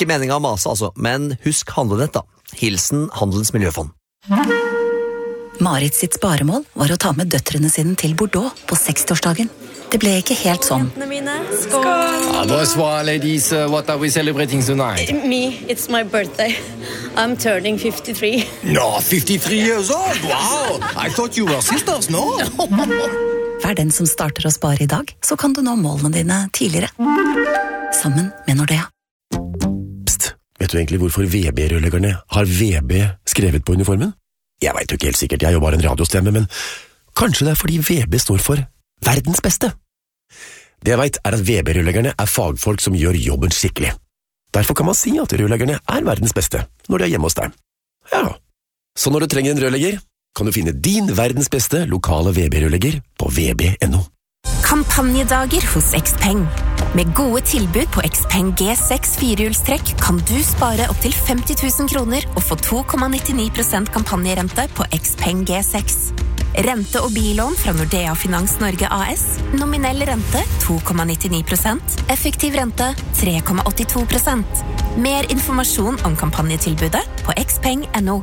Ikke meningen å mase altså, men husk handlenett da. Hilsen Handelens Miljøfond. Marit sitt sparemål var å ta med døtrene sine til Bordeaux på 60-årsdagen. Det ble ikke helt sånn. Skål! Bonsoir, ladies. What are we celebrating tonight? Me, it's my birthday. I'm turning 53. No, 53 years old? Wow! I thought you were sisters, no? Vær den som starter å spare i dag, så kan du nå målene dine tidligere. Sammen med Nordea. Psst, vet du egentlig hvorfor VB-rørleggerne har VB skrevet på uniformen? Jeg vet jo ikke helt sikkert, jeg er jo bare en radiostemme, men kanskje det er fordi VB står for verdens beste. Det jeg vet er at VB-rørleggerne er fagfolk som gjør jobben skikkelig. Derfor kan man si at rørleggerne er verdens beste når de er hjemme hos deg. Ja, så når du trenger en rørlegger, kan du finne din verdens beste lokale VB-rørlegger på vb.no. Kampanjedager hos Xpeng. Med gode tilbud på Xpeng G6 firehjulstrekk kan du spare opp til 50 000 kroner og få 2,99% kampanjerente på Xpeng G6. Rente- og billån fra Nordea Finans Norge AS. Nominell rente 2,99%. Effektiv rente 3,82%. Mer informasjon om kampanjetilbudet på xpeng.no.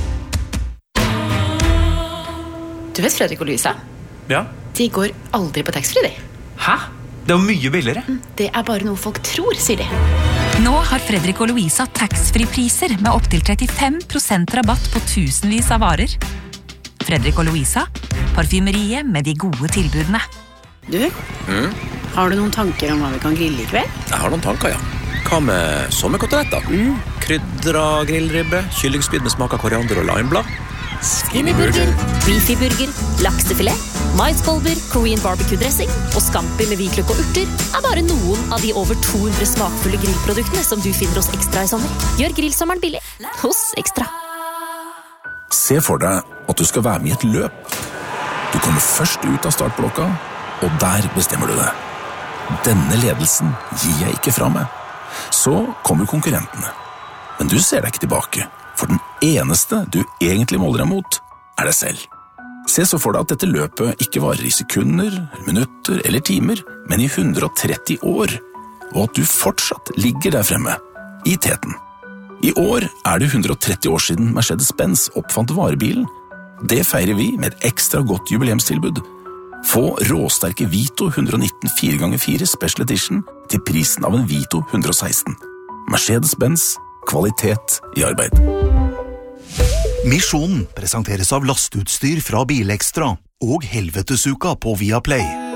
Du vet Fredrik og Louisa? Ja. De går aldri på taxfree, de. Hæ? Det er jo mye billigere. Det er bare noe folk tror, sier de. Nå har Fredrik og Louisa taxfree-priser med opp til 35% rabatt på tusenvis av varer. Fredrik og Louisa, parfymeriet med de gode tilbudene. Du, har du noen tanker om hva vi kan grille i kveld? Jeg har noen tanker, ja. Hva med sommerkoteletter? Krydra grillribbe, kyllingspyd med smak av koriander og limeblad. Skinnyburger, beefy-burger, laksefilet, maiskolber, Korean barbecue-dressing og scampi med hvitløk og urter er bare noen av de over 200 smakfulle grillproduktene som du finner hos Ekstra i sommer. Gjør grillsommeren billig hos Ekstra. Se for deg at du skal være med i et løp. Du kommer først ut av startblokka, og der bestemmer du det. Denne ledelsen gir jeg ikke fra meg. Så kommer konkurrentene. Men du ser deg ikke tilbake, for den eneste du egentlig måler deg mot, er deg selv. Se så for deg at dette løpet ikke varer i sekunder, minutter eller timer, men i 130 år, og at du fortsatt ligger der fremme, i teten. I år er det 130 år siden Mercedes-Benz oppfant varebilen. Det feirer vi med et ekstra godt jubileumstilbud. Få råsterke Vito 119 4x4 Special Edition til prisen av en Vito 116. Mercedes-Benz, kvalitet i arbeid. Misjonen presenteres av lastutstyr fra Bilekstra og Helvetesuka på Viaplay.